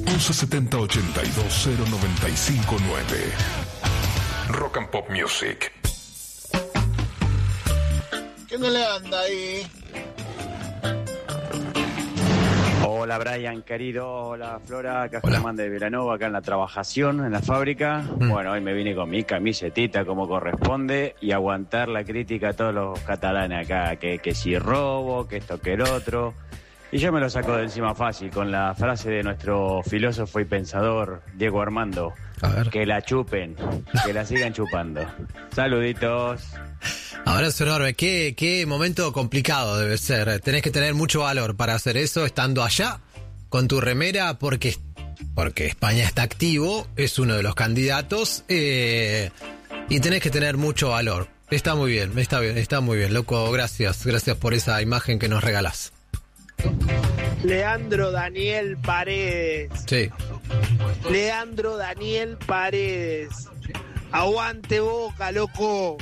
1170-8209. Rock and Pop Music. ¿Qué no le anda ahí? Hola Brian, querido, hola Flora, acá Germán de Vilanova, acá en la trabajación, en la fábrica. Bueno, hoy me vine con mi camisetita como corresponde y aguantar la crítica a todos los catalanes acá, que si robo, que esto, que el otro. Y yo me lo saco de encima fácil con la frase de nuestro filósofo y pensador Diego Armando. Que la chupen, que la sigan chupando. Saluditos. Abrazo enorme. Qué momento complicado debe ser. Tenés que tener mucho valor para hacer eso estando allá con tu remera porque España está activo, es uno de los candidatos y tenés que tener mucho valor. Está muy bien, está muy bien, loco. Gracias por esa imagen que nos regalás. Leandro Daniel Paredes. Sí. Leandro Daniel Paredes. Aguante Boca, loco.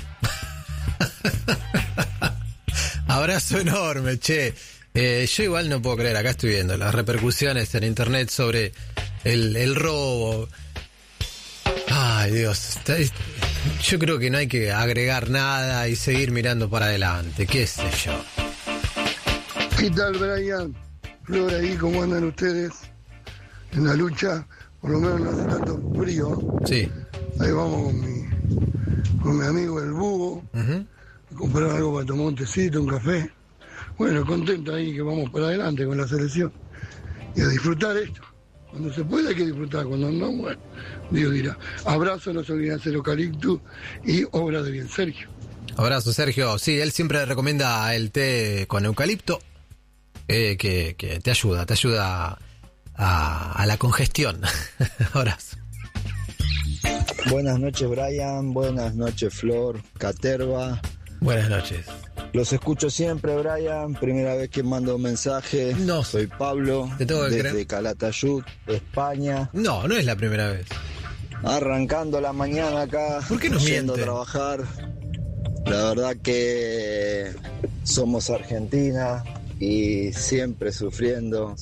Abrazo enorme, che. Yo igual no puedo creer, acá estoy viendo las repercusiones en internet sobre el robo. Ay, Dios. Yo creo que no hay que agregar nada y seguir mirando para adelante, qué sé yo. ¿Qué tal, Brian? Flor, ahí, ¿cómo andan ustedes? En la lucha, por lo menos no hace tanto frío. Sí. Ahí vamos con mi amigo el Búho. Comprar algo para tomar un tecito, un café. Bueno, contento ahí que vamos para adelante con la selección. Y a disfrutar esto. Cuando se puede hay que disfrutar, cuando no, bueno, Dios dirá. Abrazo, no se olviden hacer eucalipto y obra de bien, Sergio. Abrazo, Sergio. Sí, él siempre recomienda el té con eucalipto, que te ayuda a la congestión. Abrazo. Buenas noches, Brian. Buenas noches, Flor. Caterva. Buenas noches. Los escucho siempre, Brian. Primera vez que mando un mensaje. No. Soy Pablo, desde Calatayud, España. No es la primera vez. Arrancando la mañana acá. ¿Por qué nos yendo miente? a trabajar. La verdad que somos Argentina y siempre sufriendo,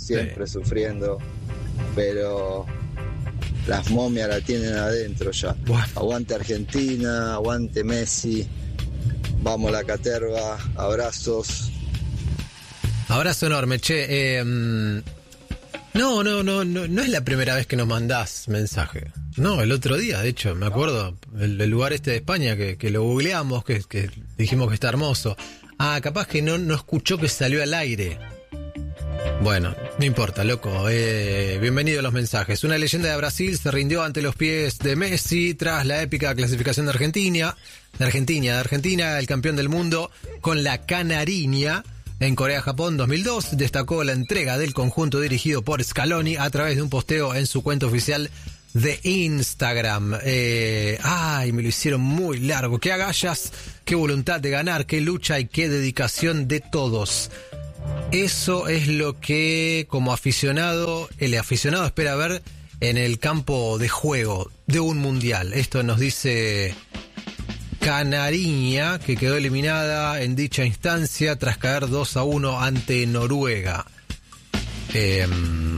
pero las momias la tienen adentro ya. Buah. Aguante Argentina, aguante Messi. Vamos la Caterva, abrazos. Abrazo enorme, che. No es la primera vez que nos mandás mensaje. No, el otro día, de hecho, me acuerdo, el lugar este de España que lo googleamos, que dijimos que está hermoso. Ah, capaz que no escuchó que salió al aire. Bueno, no importa, loco. Bienvenido a los mensajes. Una leyenda de Brasil se rindió ante los pies de Messi tras la épica clasificación de Argentina, el campeón del mundo con la Canariña en Corea-Japón 2002. Destacó la entrega del conjunto dirigido por Scaloni a través de un posteo en su cuenta oficial de Instagram. Me lo hicieron muy largo. Qué agallas, qué voluntad de ganar, qué lucha y qué dedicación de todos. Eso es lo que como aficionado, el aficionado espera ver en el campo de juego de un mundial. Esto nos dice Canariña, que quedó eliminada en dicha instancia tras caer 2-1 ante Noruega. Pero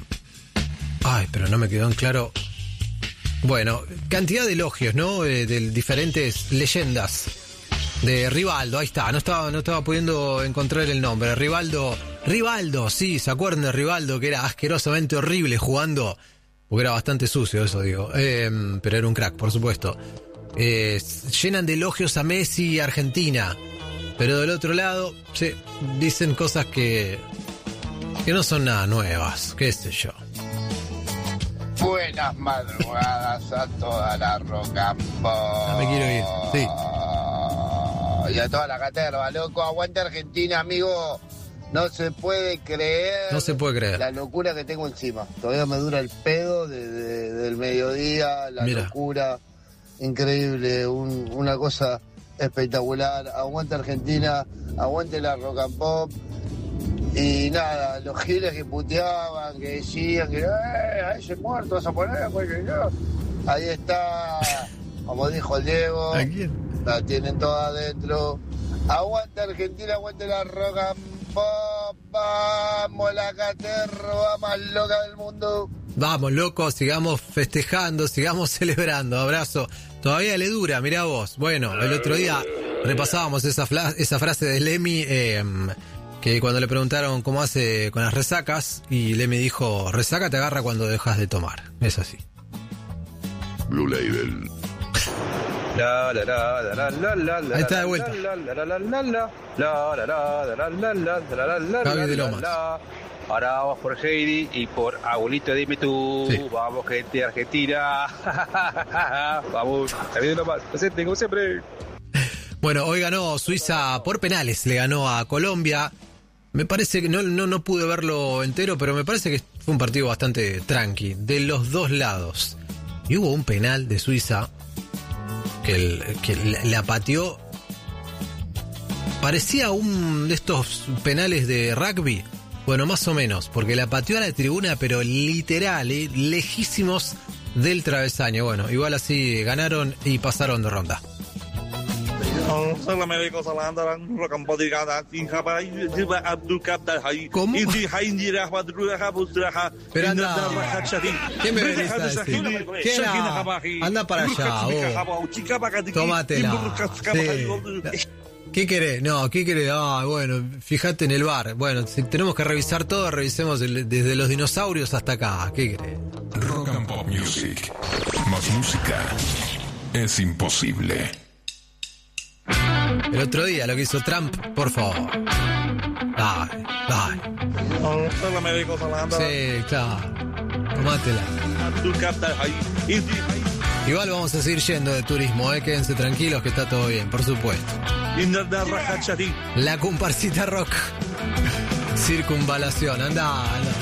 no me quedó en claro. Bueno, cantidad de elogios, ¿no? De diferentes leyendas. De Rivaldo, ahí está, no estaba pudiendo encontrar el nombre. Rivaldo, sí, ¿se acuerdan de Rivaldo? Que era asquerosamente horrible jugando, porque era bastante sucio, eso digo. Pero era un crack, por supuesto. Llenan de elogios a Messi y Argentina, pero del otro lado, sí, dicen cosas que no son nada nuevas, qué sé yo. Buenas madrugadas a toda la Rock and Pop. No me quiero ir, sí. Y a toda la Caterva, loco. Aguante Argentina, amigo. No se puede creer. No se puede creer. La locura que tengo encima. Todavía me dura el pedo del mediodía, la locura. Increíble, una cosa espectacular. Aguante Argentina, aguante la Rock and Pop. Y nada, los giles que puteaban, que decían que a ese muerto vas a poner, porque yo. Ahí está, como dijo el Diego. ¿A quién? La tienen toda adentro. Aguante Argentina, aguante la Rock and Pop. Vamos la Caterva más loca del mundo. Vamos, loco, sigamos festejando, sigamos celebrando. Abrazo. Todavía le dura, mirá vos. Bueno, el otro día repasábamos esa frase de Lemmy, que cuando le preguntaron cómo hace con las resacas, y Lemmy dijo, resaca te agarra cuando dejas de tomar. Es así. Blue Label. Ahí está de vuelta. Javi de Lomas. Ahora vamos por Heidi y por Abuelito Dime Tú. Sí. Vamos, gente argentina. Vamos, Javi de Lomas, presente como siempre. Bueno, hoy ganó Suiza por penales, le ganó a Colombia. Me parece que no pude verlo entero, pero me parece que fue un partido bastante tranqui, de los dos lados. Y hubo un penal de Suiza que la pateó. Parecía un de estos penales de rugby. Bueno, más o menos, porque la pateó a la tribuna, pero literal, lejísimos del travesaño. Bueno, igual así ganaron y pasaron de ronda. ¿Cómo? Pero anda, ¿qué me venís a decir? ¿Qué era? Anda para allá, vos. Tómatela. Sí. ¿Qué querés? No, ¿qué querés? Ah, bueno, fíjate en el bar. Bueno, si tenemos que revisar todo, revisemos desde los dinosaurios hasta acá. ¿Qué querés? Rock and Pop Music. Más música es imposible. El otro día lo que hizo Trump, por favor. Dale. Sí, claro. Tomátela. Igual vamos a seguir yendo de turismo, quédense tranquilos que está todo bien, por supuesto. La comparsita rock. Circunvalación, anda.